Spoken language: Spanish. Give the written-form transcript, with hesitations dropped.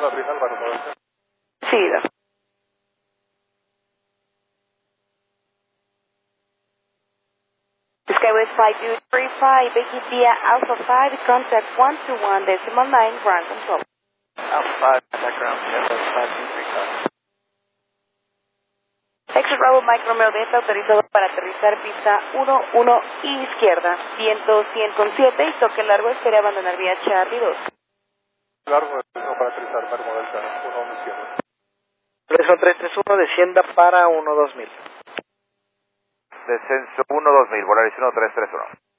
Aterrizar, barro modelo. Seguida. Skywest 5235, Becky via Alpha 5, contact 121.9, ground control. Alpha 5, background, yes, 5235. Exit Bravo Mike Romeo Delta autorizado para aterrizar pista 11 izquierda, viento 100,7 y toque largo, espere abandonar vía Charlie 2. Largo, no para aterrizar, barro modelo, 1 izquierda. Preso 331, descienda para 12000. Descenso 1-2000, Volaris 1331.